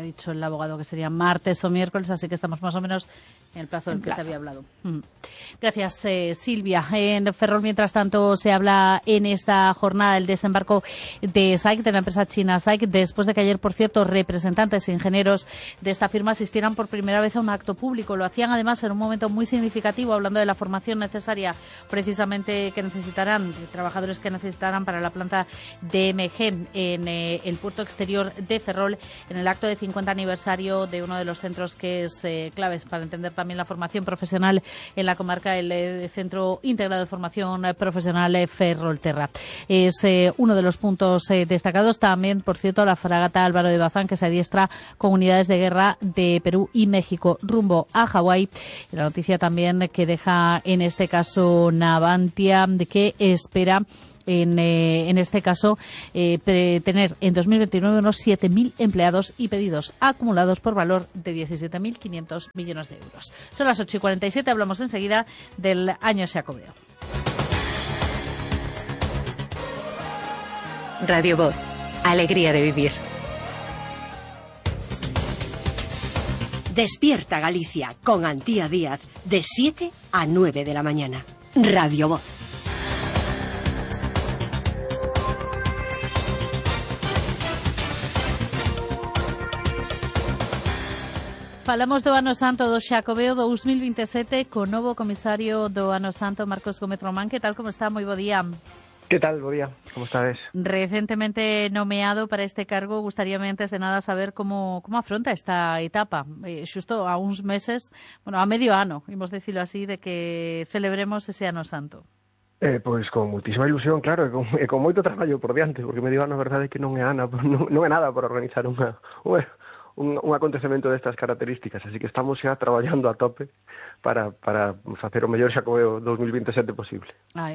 dicho el abogado que sería martes o miércoles, así que estamos más o menos en el plazo del que se había hablado. Mm. Gracias, eh, Silvia. En Ferrol, mientras tanto, se habla en esta jornada del desembarco de S A I C, de la empresa china S A I C, después de que ayer, por cierto, representantes e ingenieros de esta firma asistieran por primera vez a un acto público. Lo hacían además en un momento muy significativo, hablando de la formación necesaria precisamente que necesitarán, de trabajadores que necesitarán para la planta de M G en eh, el puerto exterior de Ferrol, en el acto de cincuenta aniversario de uno de los centros que es eh, claves para entender también la formación profesional en la comarca, el eh, Centro Integrado de Formación Profesional eh, Ferrolterra. Es eh, uno de los puntos eh, destacados. También, por cierto, la fragata Álvaro de Bazán, que se adiestra con unidades de guerra de Perú y México rumbo a Hawái. La noticia también que deja en este caso Navantia, de que espera En, eh, en este caso, eh, tener en dos mil veintinueve unos siete mil empleados y pedidos acumulados por valor de diecisiete mil quinientos millones de euros. Son las ocho y cuarenta y siete, hablamos enseguida del año Xacobeo. Radio Voz, alegría de vivir. Despierta Galicia con Antía Díaz de siete a nueve de la mañana. Radio Voz. Falamos do Ano Santo do Xacobeo dos mil veintisiete co novo comisario do Ano Santo, Marcos Gómez Román. Que tal, como está? Moi bo día. Que tal, bo día, como estades? Recentemente nomeado para este cargo, gustaríame antes de nada saber como, como afronta esta etapa, eh, xusto a uns meses, bueno, a medio ano, imos decirlo así, de que celebremos ese Ano Santo. Eh, pois con muitísima ilusión, claro, e con, e con moito traballo por diante, porque medio ano a verdade é que non é, ana, non, non é nada para organizar unha, unha Un, un acontecemento destas características, así que estamos xa traballando a tope para, para facer o mellor Xacobeo dos mil veintisiete posible.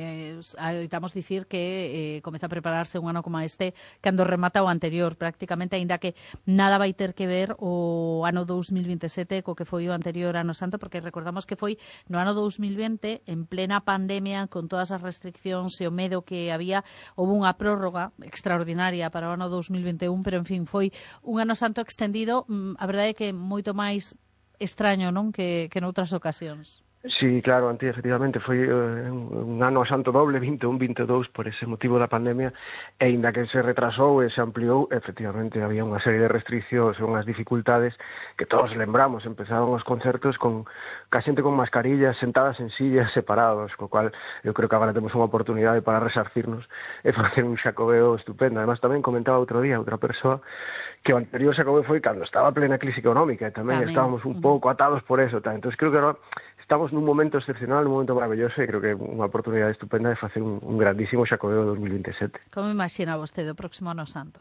Aitamos dicir que eh, comeza a prepararse un ano como este cando remata o anterior, prácticamente, aínda que nada vai ter que ver o ano dos mil veintisiete co que foi o anterior Ano Santo, porque recordamos que foi no ano dos mil vinte, en plena pandemia, con todas as restriccións e o medo que había, houve unha prórroga extraordinaria para o ano dos mil vinte e un, pero en fin, foi un Ano Santo extendido. A verdade é que moito máis extraño, non, que, que noutras ocasións. Sí, claro, Antía, efectivamente, foi uh, un ano santo doble, vinte e un vinte e dous, por ese motivo da pandemia, e ainda que se retrasou e se ampliou, efectivamente, había unha serie de restriccións e unhas dificultades que todos lembramos. Empezaron os concertos con ca xente con mascarillas, sentadas en sillas separados, co cual eu creo que agora temos unha oportunidade para resarcirnos e facer un Xacobeo estupendo. Además, tamén comentaba outro día outra persoa que o anterior Xacobeo foi cando estaba plena crise económica, e tamén, tamén. estábamos un pouco atados por eso. Tá? Entón, creo que ahora estamos nun momento excepcional, nun momento maravilloso, e creo que é unha oportunidade estupenda de facer un, un grandísimo Xacobeo dos mil veintisiete. Como imagina vostede o próximo Ano Santo?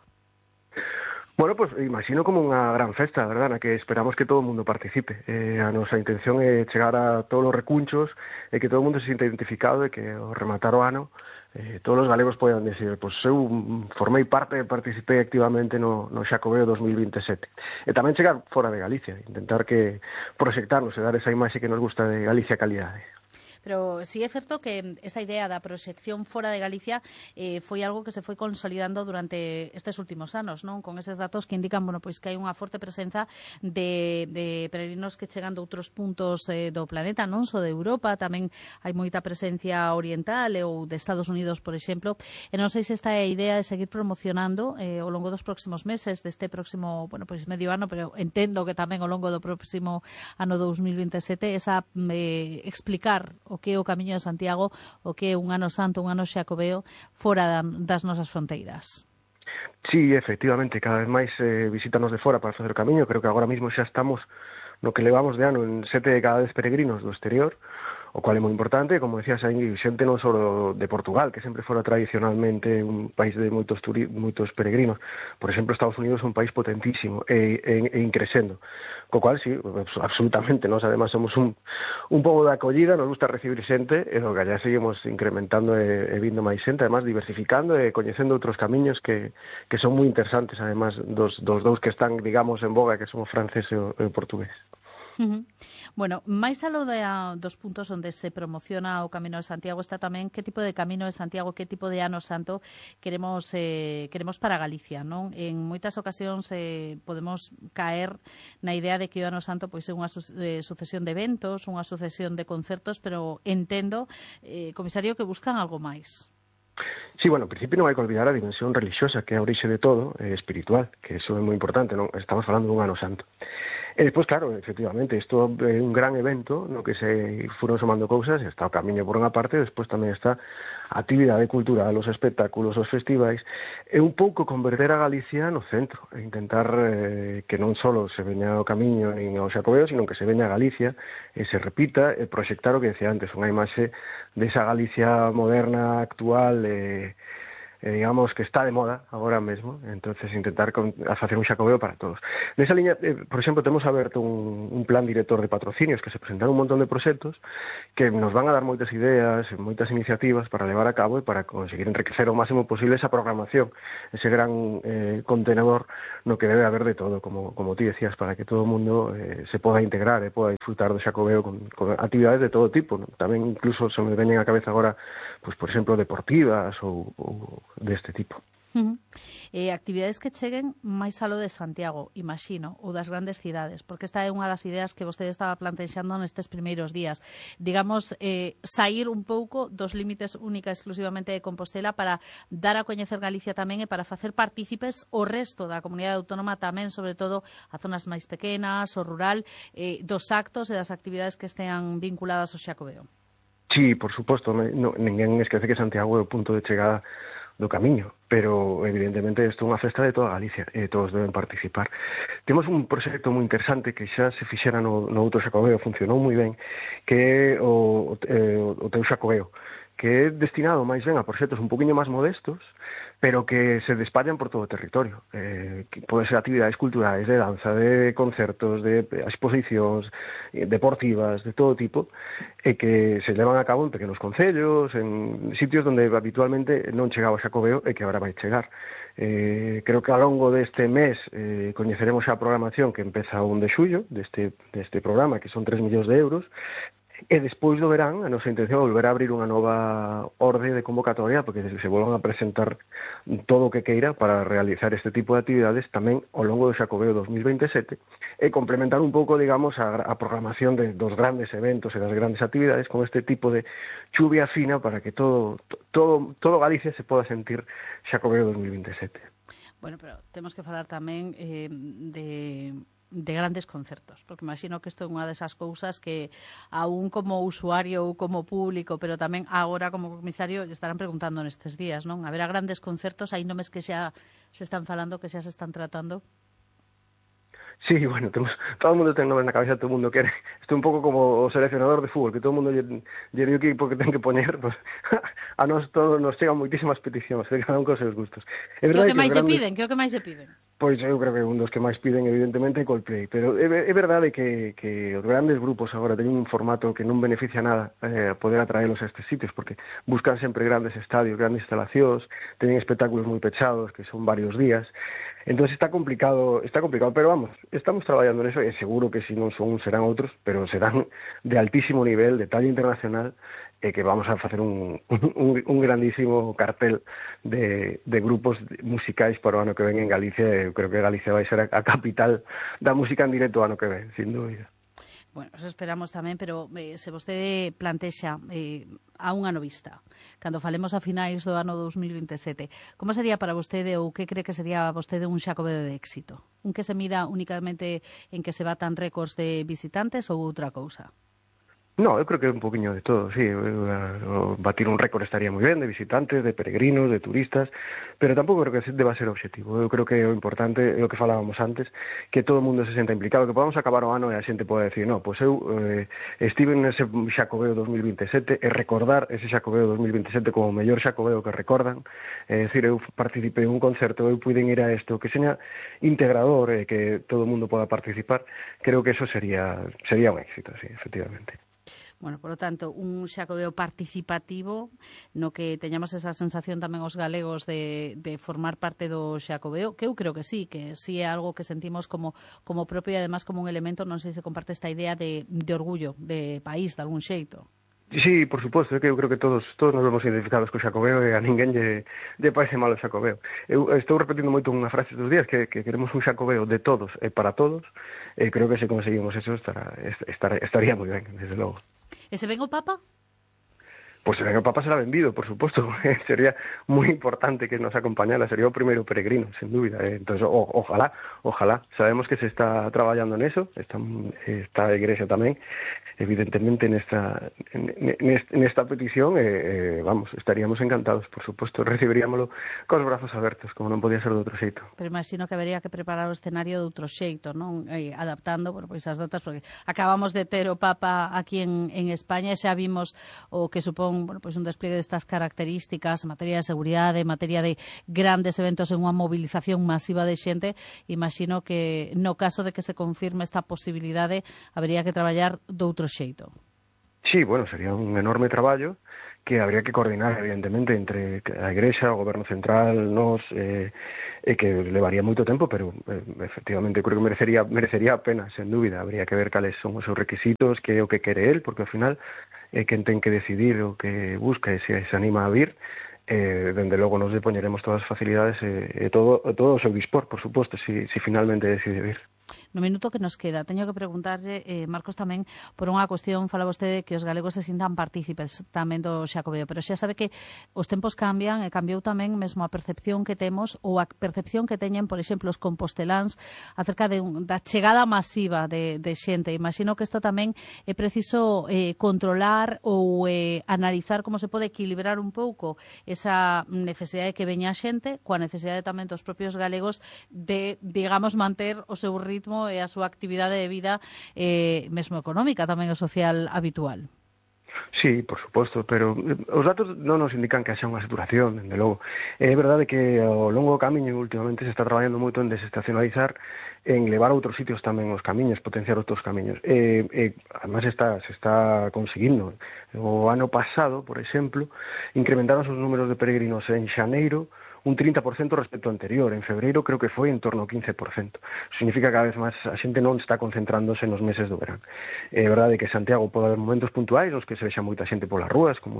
Bueno, pues imagino como unha gran festa, verdad, na que esperamos que todo o mundo participe. Eh, a nosa intención é chegar a todos os recunchos e que todo o mundo se sinta identificado e que ao rematar o ano eh, todos os galegos poden decir, pois eu formei parte e participei activamente no, no Xacobeo dos mil veintisiete. E tamén chegar fora de Galicia, intentar que proxectarnos e dar esa imaxe que nos gusta de Galicia calidade. Pero sí é certo que esta idea da proxección fora de Galicia eh, foi algo que se foi consolidando durante estes últimos anos, non? Con eses datos que indican, bueno, pois que hai unha forte presenza de, de peregrinos que chegan de outros puntos eh, do planeta, non só de Europa, tamén hai moita presencia oriental ou de Estados Unidos, por exemplo. E non sei se esta é a idea de seguir promocionando eh, ao longo dos próximos meses deste próximo, bueno, pois medio ano, pero entendo que tamén ao longo do próximo ano dos mil veintisiete, esa eh, explicar o que é o Camiño de Santiago, o que é un Ano Santo, un Ano Xacobeo fora das nosas fronteiras. Sí, efectivamente, cada vez máis eh, visítanos de fora para facer o camiño. Creo que agora mesmo xa estamos no que levamos de ano en sete de cada dez peregrinos do exterior, o cual é moi importante. Como decías, hai xente non só de Portugal, que sempre fora tradicionalmente un país de moitos turi moitos peregrinos. Por exemplo, Estados Unidos é un país potentísimo e, e, e increscendo. Co cual, sí, absolutamente, nós además somos un, un pouco de acollida, nos gusta recibir xente, e no que allá seguimos incrementando e, e vindo máis xente, además diversificando e coñecendo outros camiños que, que son moi interesantes, además dos, dos dous que están, digamos, en boga, que son o francés e o, e o portugués. Uh-huh. Bueno, máis aló de, a, dos puntos onde se promociona o Camino de Santiago está tamén que tipo de Camino de Santiago, que tipo de Ano Santo queremos eh, queremos para Galicia, non? En moitas ocasións eh, podemos caer na idea de que o Ano Santo pois é unha su eh, sucesión de eventos, unha sucesión de concertos, pero entendo, eh, comisario, que buscan algo máis. Sí, bueno, en principio non hai que olvidar a dimensión religiosa, que é a orixe de todo, eh, espiritual, que eso é moi importante, non? Estamos falando dun Ano Santo. E despois, claro, efectivamente, isto é un gran evento no que se furon somando cousas, está o camiño por unha parte, despois tamén está a actividade cultural, os espectáculos, os festivais, e un pouco converter a Galicia no centro, e intentar eh, que non só se veña o camiño nin ao Xacobeo, sino que se veña a Galicia, e se repita, e proxectar o que decía antes, unha imaxe desa Galicia moderna, actual, e... Eh, digamos que está de moda agora mesmo, entonces intentar con, facer un Xacobeo para todos. Nesa liña, eh, por exemplo, temos aberto un, un plan director de patrocinios que se presentaron un montón de proxectos que nos van a dar moitas ideas, moitas iniciativas para levar a cabo e para conseguir enriquecer o máximo posible esa programación, ese gran eh, contenedor no que debe haber de todo, como, como ti decías, para que todo o mundo eh, se poda integrar e poda disfrutar do Xacobeo con, con actividades de todo tipo, ¿no? Tamén incluso se me veñen a cabeza agora, pues, por exemplo, deportivas ou, ou deste tipo. Uh-huh. Eh, actividades que cheguen máis aló de Santiago, imagino, ou das grandes cidades, porque esta é unha das ideas que vostede estaba plantexando nestes primeiros días. Digamos, eh, sair un pouco dos límites única exclusivamente de Compostela para dar a coñecer Galicia tamén e para facer partícipes o resto da comunidade autónoma tamén, sobre todo a zonas máis pequenas, o rural, eh, dos actos e das actividades que estean vinculadas ao Xacobeo. Sí, por suposto, no, ninguén esquece que Santiago é o punto de chegada do camiño, pero evidentemente isto é unha festa de toda Galicia e todos deben participar. Temos un proxecto moi interesante que xa se fixera no, no outro Xacobeo, funcionou moi ben, que é o, o, o teu Xacobeo, que é destinado máis ben a proxectos un poquinho máis modestos, pero que se despallan por todo o territorio. Eh, que pode ser actividades culturais, de danza, de concertos, de exposicións, deportivas, de todo tipo, e que se levan a cabo en pequenos concellos, en sitios onde habitualmente non chegaba o Xacobeo e que agora vai chegar. Eh, creo que ao longo deste mes eh, coñeceremos a programación que empeza o un de xullo deste, deste programa, que son tres millóns de euros, e despois do verán a nosa intención é volver a abrir unha nova orde de convocatoria porque se volvan a presentar todo o que queira para realizar este tipo de actividades tamén ao longo do Xacobeo dos mil veintesete e complementar un pouco, digamos, a, a programación de, dos grandes eventos e das grandes actividades con este tipo de chuvia fina para que todo, todo, todo Galicia se poda sentir Xacobeo dos mil veintesete. Bueno, pero temos que falar tamén eh, de... de grandes concertos, porque imagino que isto é unha desas cousas que aún como usuario ou como público, pero tamén agora como comisario estarán preguntando nestes días, non? Haberá grandes concertos, hai nomes que xa se están falando, que xa se están tratando. Sí, bueno, temos, todo o mundo ten nomes na cabeza, todo o mundo quere. Isto é un pouco como o seleccionador de fútbol, que todo o mundo lle, lle dio equipo que ten que poñer, pues, a nós todos nos chegan moitísimas peticións, de cada un cos seus gustos. Que o que máis se piden? Que o que máis se piden? Pois eu creo que un dos que máis piden, evidentemente, é Coldplay. Pero é, é verdade que, que os grandes grupos agora teñen un formato que non beneficia nada eh, poder atraelos a estes sitios, porque buscan sempre grandes estadios, grandes instalacións, teñen espectáculos moi pechados, que son varios días. Entón está complicado, está complicado, pero vamos, estamos traballando neso e seguro que se non son uns serán outros, pero serán de altísimo nivel, de talla internacional, e que vamos a facer un, un, un grandísimo cartel de, de grupos musicais para o ano que ven en Galicia. Eu creo que Galicia vai ser a, a capital da música en directo o ano que ven, sin dúbida. Bueno, eso esperamos tamén, pero eh, se vostede plantexa eh, a un ano vista, cando falemos a finais do ano dos mil veintesete, como sería para vostede ou que cree que sería vostede un Xacobeo de éxito? Un que se mida únicamente en que se batan récords de visitantes ou outra cousa? No, eu creo que é un poquinho de todo, sí. Uh, batir un récord estaría moi ben, de visitantes, de peregrinos, de turistas, pero tampouco creo que deba ser o obxectivo. Eu creo que o importante é o que falábamos antes, que todo o mundo se senta implicado, que podamos acabar o ano e a xente pode decir, no, pois eu eh, estive nese Xacobeo dos mil veintesete e recordar ese Xacobeo dos mil veintesete como o mellor Xacobeo que recordan, é dicir, eu participei en un concerto, eu puiden ir a isto, que seña integrador e que todo o mundo poda participar. Creo que eso sería sería un éxito, sí, efectivamente. Bueno, por lo tanto, un Xacobeo participativo, no que teñamos esa sensación tamén os galegos de, de formar parte do Xacobeo, que eu creo que sí, que sí é algo que sentimos como, como propio e además como un elemento, non sei se comparte esta idea de, de orgullo, de país, de algún xeito. Sí, por suposto, é que eu creo que todos todos nos vemos identificados co Xacobeo e a ninguén lle, lle parece mal o Xacobeo. Eu estou repetindo moito unha frase estes días que, que queremos un Xacobeo de todos e para todos, e creo que se conseguimos eso estará, estar, estaría moi ben, desde logo. E se ven o Papa? Pois se ven o Papa será benvido, por suposto. Sería moi importante que nos acompañara, sería o primeiro peregrino, sen dúbida. Entonces, o, ojalá, ojalá. Sabemos que se está traballando neso, está, está a Igrexa tamén, evidentemente nesta, nesta petición, e, eh, vamos, estaríamos encantados, por suposto, recibiríamolo cos brazos abertos, como non podía ser de outro xeito. Pero imagino que habería que preparar o escenario de outro xeito, non? Eh, adaptando, bueno, pois as datas, porque acabamos de ter o Papa aquí en, en España e xa vimos o que supón, bueno, pois un despliegue destas características en materia de seguridade, en materia de grandes eventos en unha movilización masiva de xente. Imagino que no caso de que se confirme esta posibilidade, habería que traballar de outro xeito. Sí, bueno, sería un enorme traballo que habría que coordinar, evidentemente, entre a Igrexa, o Goberno Central, nos, eh, e que levaría moito tempo, pero eh, efectivamente creo que merecería, merecería a pena, sen dúbida. Habría que ver cales son os seus requisitos, que é o que quere el, porque ao final é quen ten que decidir o que busca e se se anima a vir. Eh, dende logo nos depoñeremos todas as facilidades e, e todo, todo o seu dispor, por suposto, si, si finalmente decide vir. No minuto que nos queda, teño que preguntarlle, eh, Marcos, tamén por unha cuestión, fala vostede que os galegos se sintan partícipes tamén do Xacobeo, pero xa sabe que os tempos cambian e cambiou tamén mesmo a percepción que temos ou a percepción que teñen, por exemplo, os composteláns acerca de un, da chegada masiva de, de xente. Imagino que isto tamén é preciso eh, controlar ou eh, analizar como se pode equilibrar un pouco esa necesidade de que veña a xente coa necesidade tamén dos propios galegos de, digamos, manter o seu ritmo e a súa actividade de vida eh, mesmo económica, tamén o social habitual. Sí, por suposto, pero os datos non nos indican que haxa unha saturación, dende logo. É verdade que ao longo do camiño últimamente se está traballando moito en desestacionalizar, en levar a outros sitios tamén os camiños, potenciar outros camiños. E, e además está, se está conseguindo. O ano pasado, por exemplo, incrementaron os números de peregrinos en xaneiro un trinta por cento respecto ao anterior. En febreiro creo que foi en torno ao quince por cento. Significa que cada vez máis a xente non está concentrándose nos meses do verán. É verdade que en Santiago pode haber momentos puntuais nos que se vexa moita xente polas rúas, como